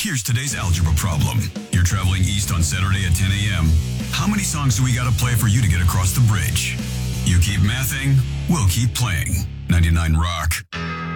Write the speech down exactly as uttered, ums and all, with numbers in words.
Here's today's algebra problem. You're traveling east on Saturday at ten a.m. How many songs do we gotta play for you to get across the bridge? You keep mathing, we'll keep playing. ninety-nine Rock.